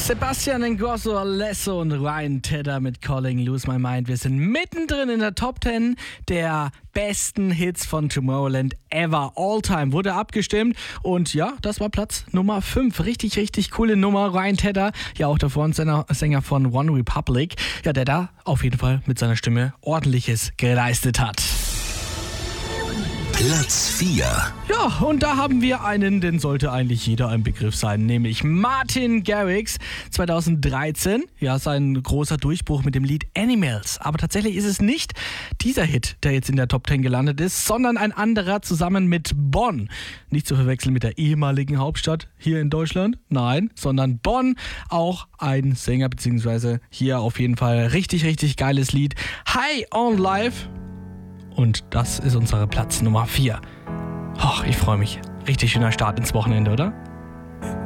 Sebastian Ingrosso, Alesso und Ryan Tedder mit Calling Lose My Mind. Wir sind mittendrin in der Top 10 der besten Hits von Tomorrowland ever. All Time wurde abgestimmt und ja, das war Platz Nummer 5. Richtig, richtig coole Nummer. Ryan Tedder, ja auch davor ein Sänger von One Republic, ja, der da auf jeden Fall mit seiner Stimme Ordentliches geleistet hat. Platz 4. Ja, und da haben wir einen, den sollte eigentlich jeder ein Begriff sein, nämlich Martin Garrix, 2013. Ja, sein großer Durchbruch mit dem Lied Animals. Aber tatsächlich ist es nicht dieser Hit, der jetzt in der Top 10 gelandet ist, sondern ein anderer zusammen mit Bonn. Nicht zu verwechseln mit der ehemaligen Hauptstadt hier in Deutschland, nein, sondern Bonn, auch ein Sänger, beziehungsweise hier auf jeden Fall richtig, richtig geiles Lied. High on Life. Und das ist unser Platz Nummer 4. Och, ich freue mich. Richtig schöner Start ins Wochenende, oder?